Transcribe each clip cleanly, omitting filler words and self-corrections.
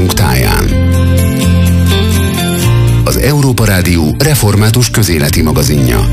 házunk táján. Az Európa Rádió református közéleti magazinja.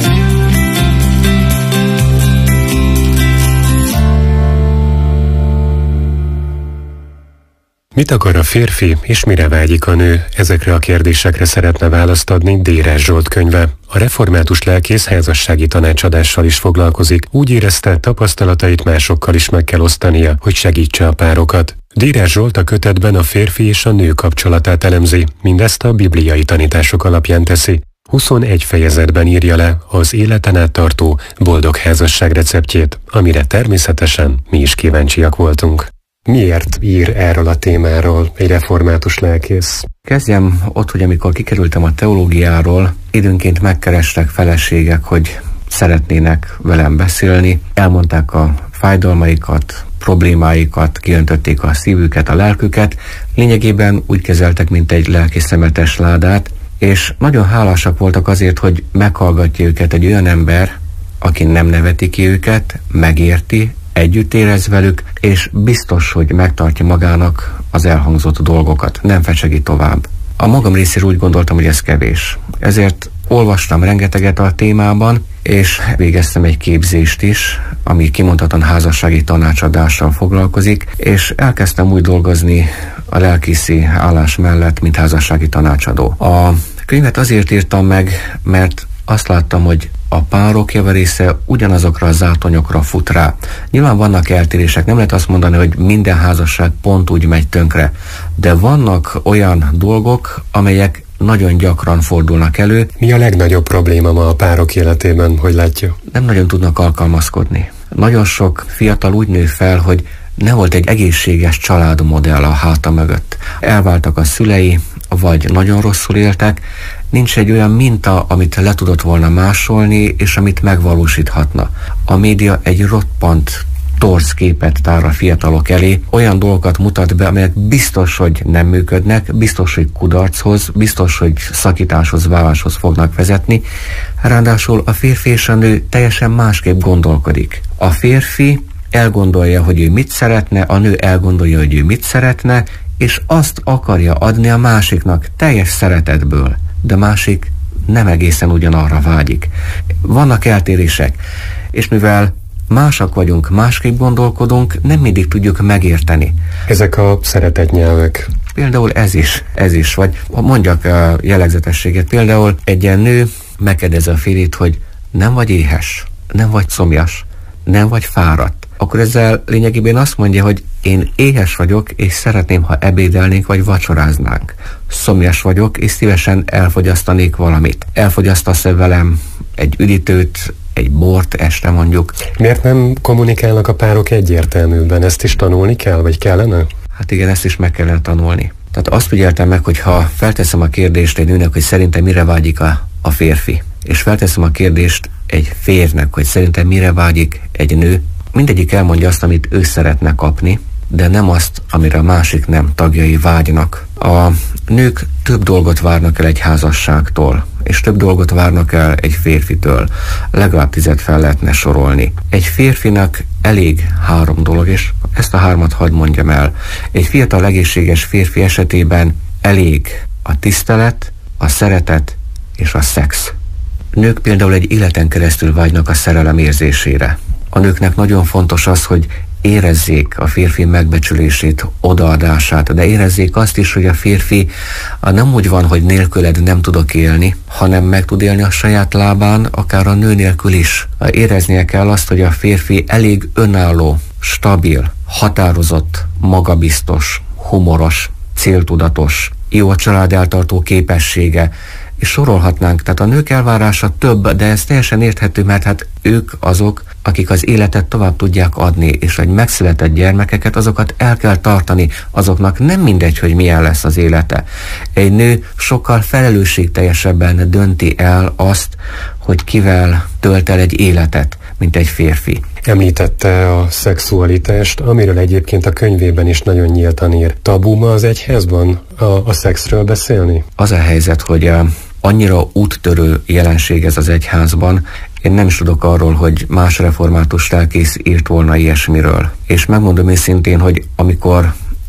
Mit akar a férfi, és mire vágyik a nő? Ezekre a kérdésekre szeretne választ adni Dérás Zsolt könyve. A református lelkész házassági tanácsadással is foglalkozik. Úgy érezte, tapasztalatait másokkal is meg kell osztania, hogy segítse a párokat. Dérás Zsolt a kötetben a férfi és a nő kapcsolatát elemzi, mindezt a bibliai tanítások alapján teszi. 21 fejezetben írja le az életen át tartó boldog házasság receptjét, amire természetesen mi is kíváncsiak voltunk. Miért ír erről a témáról egy református lelkész? Kezdjem ott, hogy amikor kikerültem a teológiáról, időnként megkerestek feleségek, hogy szeretnének velem beszélni, elmondták a fájdalmaikat, problémáikat, kiöntötték a szívüket, a lelküket, lényegében úgy kezeltek, mint egy lelki szemetes ládát, és nagyon hálásak voltak azért, hogy meghallgatja őket egy olyan ember, aki nem neveti ki őket, megérti, együtt érez velük, és biztos, hogy megtartja magának az elhangzott dolgokat, nem fecsegi tovább. A magam részéről úgy gondoltam, hogy ez kevés. Ezért olvastam rengeteget a témában, és végeztem egy képzést is, ami kimondhatóan házassági tanácsadással foglalkozik, és elkezdtem úgy dolgozni a lelkészi állás mellett, mint házassági tanácsadó. A könyvet azért írtam meg, mert azt láttam, hogy a párok javarésze ugyanazokra a zátonyokra fut rá. Nyilván vannak eltérések, nem lehet azt mondani, hogy minden házasság pont úgy megy tönkre, de vannak olyan dolgok, amelyek nagyon gyakran fordulnak elő. Mi a legnagyobb probléma ma a párok életében, hogy látja? Nem nagyon tudnak alkalmazkodni. Nagyon sok fiatal úgy nő fel, hogy ne volt egy egészséges családmodell a háta mögött. Elváltak a szülei, vagy nagyon rosszul éltek, nincs egy olyan minta, amit le tudott volna másolni, és amit megvalósíthatna. A média egy roppant torz képet tár a fiatalok elé, olyan dolgokat mutat be, amelyek biztos, hogy nem működnek, biztos, hogy kudarchoz, biztos, hogy szakításhoz, váláshoz fognak vezetni. Ráadásul a férfi és a nő teljesen másképp gondolkodik. A férfi elgondolja, hogy ő mit szeretne, a nő elgondolja, hogy ő mit szeretne, és azt akarja adni a másiknak teljes szeretetből, de másik nem egészen ugyanarra vágyik. Vannak eltérések, és mivel másak vagyunk, másképp gondolkodunk, nem mindig tudjuk megérteni. Ezek a szeretetnyelvek. Például ez is, vagy mondjak a jellegzetességet. Például egy ilyen nő megkérdezi a férjét, hogy nem vagy éhes, nem vagy szomjas, nem vagy fáradt. Akkor ezzel lényegében azt mondja, hogy én éhes vagyok, és szeretném, ha ebédelnénk, vagy vacsoráznánk. Szomjas vagyok, és szívesen elfogyasztanék valamit. Elfogyasztasz-e velem egy üdítőt, egy bort este mondjuk? Miért nem kommunikálnak a párok egyértelműbben? Ezt is tanulni kell, vagy kellene? Hát igen, ezt is meg kellene tanulni. Tehát azt figyeltem meg, hogy ha felteszem a kérdést egy nőnek, hogy szerintem mire vágyik a férfi, és felteszem a kérdést egy férnek, hogy szerintem mire vágyik egy nő, mindegyik elmondja azt, amit ő szeretne kapni, de nem azt, amire a másik nem tagjai vágynak. A nők több dolgot várnak el egy házasságtól, és több dolgot várnak el egy férfitől. Legalább 10 fel lehetne sorolni. Egy férfinak elég 3 dolog, és ezt a 3 hadd mondjam el. Egy fiatal, egészséges férfi esetében elég a tisztelet, a szeretet és a szex. Nők például egy életen keresztül vágynak a szerelem érzésére. A nőknek nagyon fontos az, hogy érezzék a férfi megbecsülését, odaadását, de érezzék azt is, hogy a férfi nem úgy van, hogy nélküled nem tudok élni, hanem meg tud élni a saját lábán, akár a nő nélkül is. Éreznie kell azt, hogy a férfi elég önálló, stabil, határozott, magabiztos, humoros, céltudatos, jó a család eltartó képessége, és sorolhatnánk. Tehát a nők elvárása több, de ez teljesen érthető, mert hát ők azok, akik az életet tovább tudják adni, és egy megszületett gyermekeket, azokat el kell tartani, azoknak nem mindegy, hogy milyen lesz az élete. Egy nő sokkal felelősségteljesebben dönti el azt, hogy kivel tölt el egy életet, mint egy férfi. Említette a szexualitást, amiről egyébként a könyvében is nagyon nyíltan ír. Tabu ma az egyházban a szexről beszélni? Az a helyzet, hogy annyira úttörő jelenség ez az egyházban, én nem is tudok arról, hogy más református lelkész írt volna ilyesmiről. És megmondom őszintén, hogy amikor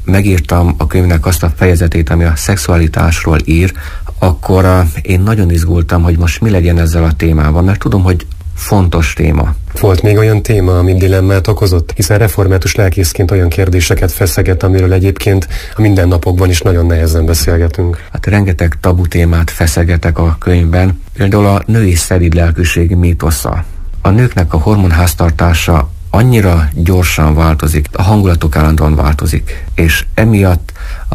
megírtam a könyvnek azt a fejezetét, ami a szexualitásról ír, akkor én nagyon izgultam, hogy most mi legyen ezzel a témával, mert tudom, hogy fontos téma. Volt még olyan téma, ami dilemmát okozott? Hiszen református lelkészként olyan kérdéseket feszeget, amiről egyébként a mindennapokban is nagyon nehezen beszélgetünk. Hát rengeteg tabu témát feszegetek a könyvben. Például a női szelíd lelkűség mítosza. A nőknek a hormonháztartása annyira gyorsan változik, a hangulatok állandóan változik, és emiatt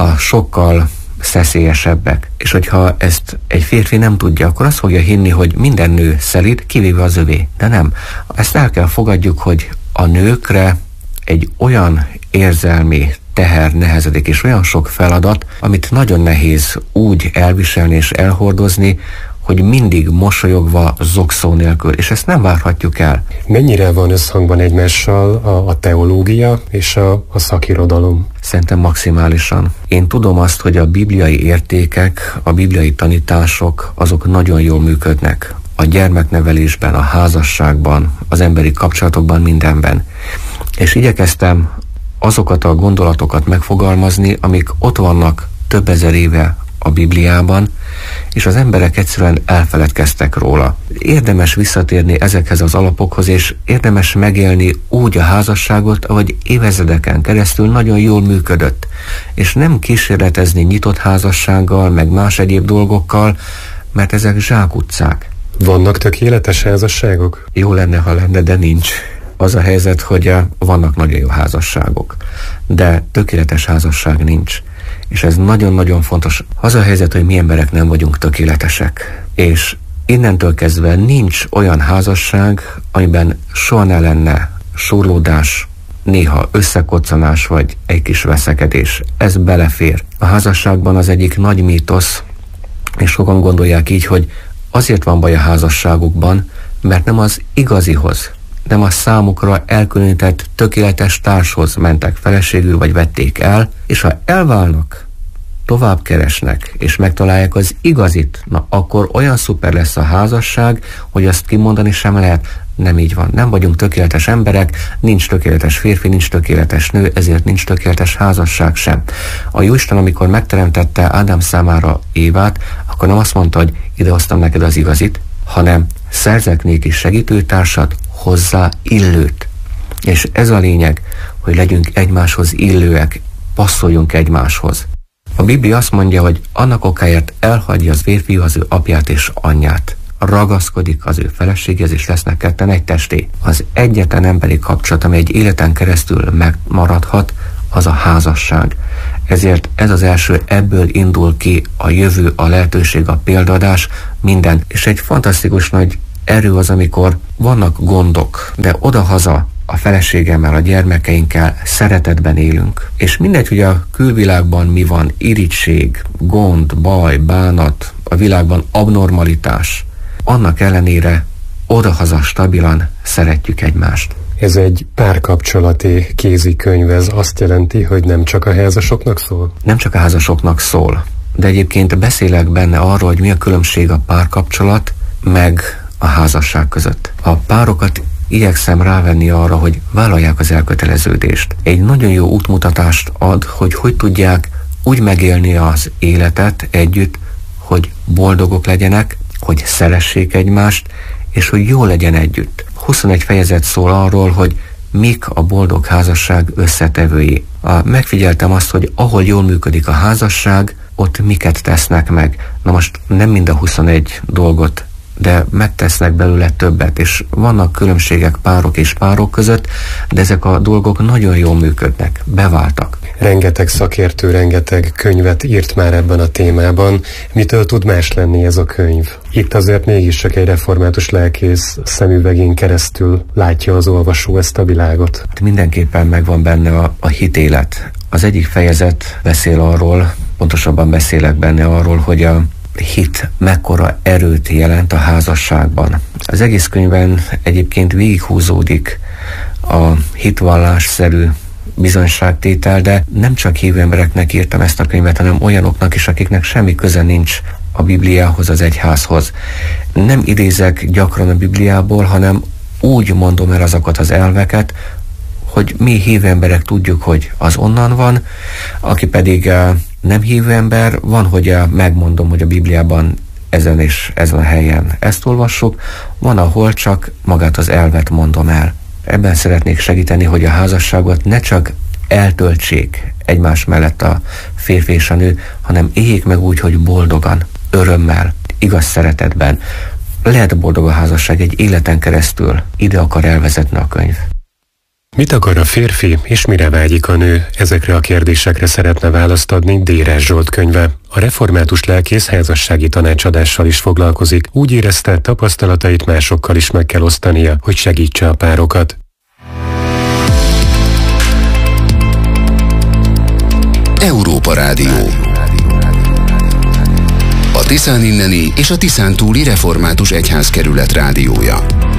sokkal szeszélyesebbek. És hogyha ezt egy férfi nem tudja, akkor azt fogja hinni, hogy minden nő szelíd, kivéve az övé. De nem. Ezt el kell fogadjuk, hogy a nőkre egy olyan érzelmi teher nehezedik, és olyan sok feladat, amit nagyon nehéz úgy elviselni és elhordozni, hogy mindig mosolyogva, zokszó nélkül, és ezt nem várhatjuk el. Mennyire van összhangban egymással a teológia és a szakirodalom? Szerintem maximálisan. Én tudom azt, hogy a bibliai értékek, a bibliai tanítások, azok nagyon jól működnek. A gyermeknevelésben, a házasságban, az emberi kapcsolatokban, mindenben. És igyekeztem azokat a gondolatokat megfogalmazni, amik ott vannak több ezer éve a Bibliában, és az emberek egyszerűen elfeledkeztek róla. Érdemes visszatérni ezekhez az alapokhoz, és érdemes megélni úgy a házasságot, ahogy évezredeken keresztül nagyon jól működött. És nem kísérletezni nyitott házassággal, meg más egyéb dolgokkal, mert ezek zsákutcák. Vannak tökéletes házasságok? Jó lenne, ha lenne, de nincs. Az a helyzet, hogy vannak nagyon jó házasságok, de tökéletes házasság nincs. És ez nagyon-nagyon fontos. Az a helyzet, hogy mi emberek nem vagyunk tökéletesek. És innentől kezdve nincs olyan házasság, amiben soha ne lenne surlódás, néha összekoccanás vagy egy kis veszekedés. Ez belefér. A házasságban az egyik nagy mítosz, és sokan gondolják így, hogy azért van baj a házasságukban, mert nem az igazihoz, nem a számukra elkülönített tökéletes társhoz mentek feleségül, vagy vették el, és ha elválnak, tovább keresnek, és megtalálják az igazit, na akkor olyan szuper lesz a házasság, hogy azt kimondani sem lehet. Nem így van. Nem vagyunk tökéletes emberek, nincs tökéletes férfi, nincs tökéletes nő, ezért nincs tökéletes házasság sem. A Jóisten, amikor megteremtette Ádám számára Évát, akkor nem azt mondta, hogy idehoztam neked az igazit, hanem szerzek néki segítőtársat, hozzá illőt. És ez a lényeg, hogy legyünk egymáshoz illőek, passzoljunk egymáshoz. A Biblia azt mondja, hogy annak okáért elhagyja az férfi az ő apját és anyját. Ragaszkodik az ő feleséghez, és lesznek ketten egy testé. Az egyetlen emberi kapcsolat, amely egy életen keresztül megmaradhat, az a házasság. Ezért ez az első, ebből indul ki a jövő, a lehetőség, a példadás, minden. És egy fantasztikus nagy erő az, amikor vannak gondok, de odahaza a feleségemmel, a gyermekeinkkel szeretetben élünk. És mindegy, hogy a külvilágban mi van, irigység, gond, baj, bánat, a világban abnormalitás, annak ellenére odahaza stabilan szeretjük egymást. Ez egy párkapcsolati kézikönyv, ez azt jelenti, hogy nem csak a házasoknak szól? Nem csak a házasoknak szól, de egyébként beszélek benne arról, hogy mi a különbség a párkapcsolat meg a házasság között. A párokat igyekszem rávenni arra, hogy vállalják az elköteleződést. Egy nagyon jó útmutatást ad, hogy tudják úgy megélni az életet együtt, hogy boldogok legyenek, hogy szeressék egymást, és hogy jó legyen együtt. 21 fejezet szól arról, hogy mik a boldog házasság összetevői. Megfigyeltem azt, hogy ahol jól működik a házasság, ott miket tesznek meg. Na most nem mind a 21 dolgot, de megtesznek belőle többet, és vannak különbségek párok és párok között, de ezek a dolgok nagyon jól működnek, beváltak. Rengeteg szakértő, rengeteg könyvet írt már ebben a témában. Mitől tud más lenni ez a könyv? Itt azért mégiscsak egy református lelkész szemüvegén keresztül látja az olvasó ezt a világot. Mindenképpen megvan benne a hitélet. Az egyik fejezet beszél arról, pontosabban beszélek benne arról, hogy a hit mekkora erőt jelent a házasságban. Az egész könyvben egyébként végighúzódik a hitvallásszerű bizonyságtétel, de nem csak hívő embereknek írtam ezt a könyvet, hanem olyanoknak is, akiknek semmi köze nincs a Bibliához, az egyházhoz. Nem idézek gyakran a Bibliából, hanem úgy mondom el azokat az elveket, hogy mi hívő emberek tudjuk, hogy az onnan van, aki pedig nem hívő ember, van, hogy megmondom, hogy a Bibliában ezen és ezen a helyen ezt olvassuk, van, ahol csak magát az elvet mondom el. Ebben szeretnék segíteni, hogy a házasságot ne csak eltöltsék egymás mellett a férfi és a nő, hanem éljék meg úgy, hogy boldogan, örömmel, igaz szeretetben. Lehet boldog a házasság egy életen keresztül, ide akar elvezetni a könyv. Mit akar a férfi, és mire vágyik a nő? Ezekre a kérdésekre szeretne választ adni Déres Zsolt könyve. A református lelkész házassági tanácsadással is foglalkozik. Úgy érezte, tapasztalatait másokkal is meg kell osztania, hogy segítse a párokat. Európa Rádió. A Tiszán inneni és a Tiszántúli Református Egyházkerület rádiója.